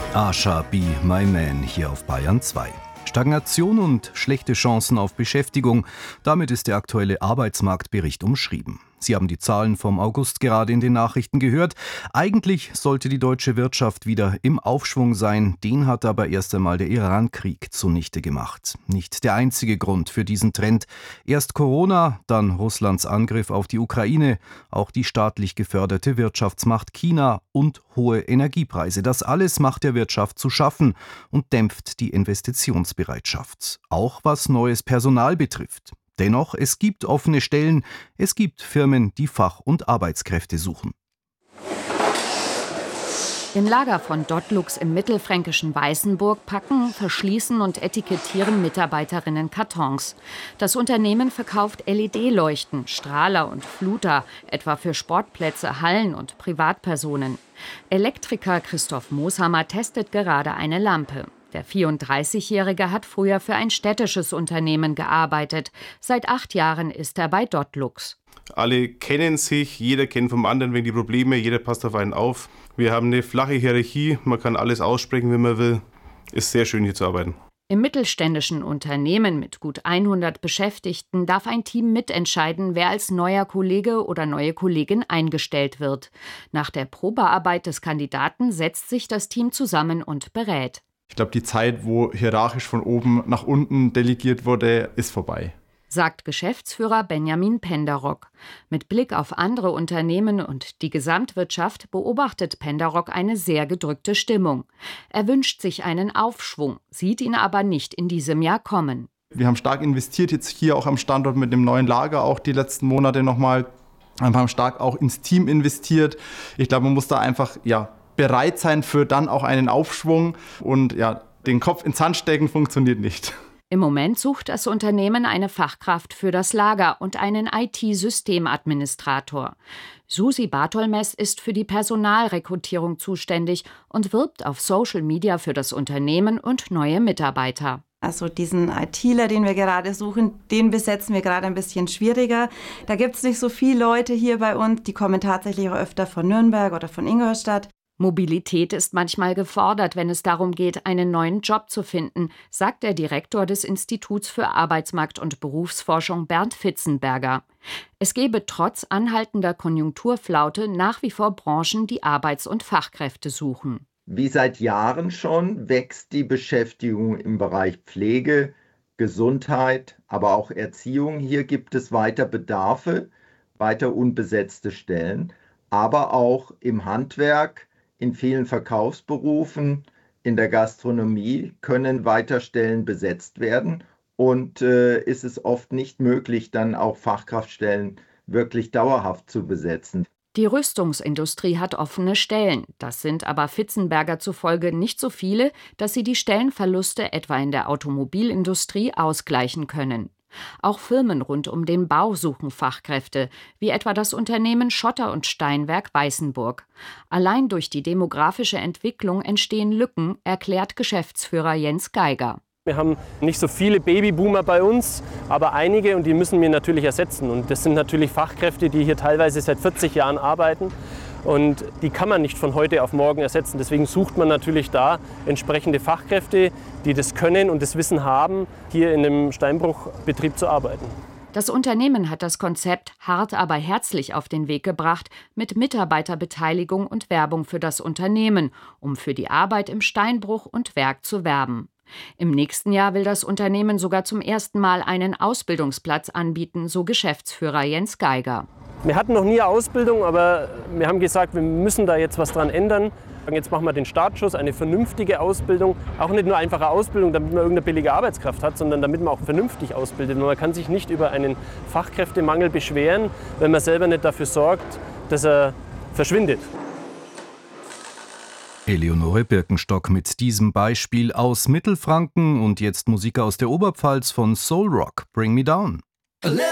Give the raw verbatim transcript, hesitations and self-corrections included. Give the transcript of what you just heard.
Asha, Be My Man hier auf Bayern zwei. Stagnation und schlechte Chancen auf Beschäftigung. Damit ist der aktuelle Arbeitsmarktbericht umschrieben. Sie haben die Zahlen vom August gerade in den Nachrichten gehört. Eigentlich sollte die deutsche Wirtschaft wieder im Aufschwung sein. Den hat aber erst einmal der Iran-Krieg zunichte gemacht. Nicht der einzige Grund für diesen Trend. Erst Corona, dann Russlands Angriff auf die Ukraine, auch die staatlich geförderte Wirtschaftsmacht China und hohe Energiepreise. Das alles macht der Wirtschaft zu schaffen und dämpft die Investitionsbereitschaft. Auch was neues Personal betrifft. Dennoch, es gibt offene Stellen, es gibt Firmen, die Fach- und Arbeitskräfte suchen. Im Lager von Dottlux im mittelfränkischen Weißenburg packen, verschließen und etikettieren Mitarbeiterinnen Kartons. Das Unternehmen verkauft L E D-Leuchten, Strahler und Fluter, etwa für Sportplätze, Hallen und Privatpersonen. Elektriker Christoph Mooshammer testet gerade eine Lampe. Der vierunddreißigjährige hat früher für ein städtisches Unternehmen gearbeitet. Seit acht Jahren ist er bei Dottlux. Alle kennen sich, jeder kennt vom anderen wegen die Probleme, jeder passt auf einen auf. Wir haben eine flache Hierarchie, man kann alles aussprechen, wenn man will. Ist sehr schön, hier zu arbeiten. Im mittelständischen Unternehmen mit gut hundert Beschäftigten darf ein Team mitentscheiden, wer als neuer Kollege oder neue Kollegin eingestellt wird. Nach der Probearbeit des Kandidaten setzt sich das Team zusammen und berät. Ich glaube, die Zeit, wo hierarchisch von oben nach unten delegiert wurde, ist vorbei, sagt Geschäftsführer Benjamin Penderock. Mit Blick auf andere Unternehmen und die Gesamtwirtschaft beobachtet Penderock eine sehr gedrückte Stimmung. Er wünscht sich einen Aufschwung, sieht ihn aber nicht in diesem Jahr kommen. Wir haben stark investiert, jetzt hier auch am Standort mit dem neuen Lager, auch die letzten Monate nochmal. Wir haben stark auch ins Team investiert. Ich glaube, man muss da einfach, ja, bereit sein für dann auch einen Aufschwung und ja, den Kopf ins Sand stecken funktioniert nicht. Im Moment sucht das Unternehmen eine Fachkraft für das Lager und einen I T-Systemadministrator. Susi Bartolmes ist für die Personalrekrutierung zuständig und wirbt auf Social Media für das Unternehmen und neue Mitarbeiter. Also diesen ITler, den wir gerade suchen, den besetzen wir gerade ein bisschen schwieriger. Da gibt es nicht so viele Leute hier bei uns, die kommen tatsächlich auch öfter von Nürnberg oder von Ingolstadt. Mobilität ist manchmal gefordert, wenn es darum geht, einen neuen Job zu finden, sagt der Direktor des Instituts für Arbeitsmarkt- und Berufsforschung Bernd Fitzenberger. Es gebe trotz anhaltender Konjunkturflaute nach wie vor Branchen, die Arbeits- und Fachkräfte suchen. Wie seit Jahren schon wächst die Beschäftigung im Bereich Pflege, Gesundheit, aber auch Erziehung. Hier gibt es weiter Bedarfe, weiter unbesetzte Stellen, aber auch im Handwerk. In vielen Verkaufsberufen, in der Gastronomie können weiter Stellen besetzt werden und äh, ist es oft nicht möglich, dann auch Fachkraftstellen wirklich dauerhaft zu besetzen. Die Rüstungsindustrie hat offene Stellen. Das sind aber Fitzenberger zufolge nicht so viele, dass sie die Stellenverluste etwa in der Automobilindustrie ausgleichen können. Auch Firmen rund um den Bau suchen Fachkräfte, wie etwa das Unternehmen Schotter und Steinwerk Weißenburg. Allein durch die demografische Entwicklung entstehen Lücken, erklärt Geschäftsführer Jens Geiger. Wir haben nicht so viele Babyboomer bei uns, aber einige, und die müssen wir natürlich ersetzen. Und das sind natürlich Fachkräfte, die hier teilweise seit vierzig Jahren arbeiten. Und die kann man nicht von heute auf morgen ersetzen. Deswegen sucht man natürlich da entsprechende Fachkräfte, die das können und das Wissen haben, hier in einem Steinbruchbetrieb zu arbeiten. Das Unternehmen hat das Konzept hart, aber herzlich auf den Weg gebracht, mit Mitarbeiterbeteiligung und Werbung für das Unternehmen, um für die Arbeit im Steinbruch und Werk zu werben. Im nächsten Jahr will das Unternehmen sogar zum ersten Mal einen Ausbildungsplatz anbieten, so Geschäftsführer Jens Geiger. Wir hatten noch nie eine Ausbildung, aber wir haben gesagt, wir müssen da jetzt was dran ändern. Jetzt machen wir den Startschuss, eine vernünftige Ausbildung. Auch nicht nur einfache Ausbildung, damit man irgendeine billige Arbeitskraft hat, sondern damit man auch vernünftig ausbildet. Und man kann sich nicht über einen Fachkräftemangel beschweren, wenn man selber nicht dafür sorgt, dass er verschwindet. Eleonore Birkenstock mit diesem Beispiel aus Mittelfranken und jetzt Musik aus der Oberpfalz von Soul Rock, Bring Me Down.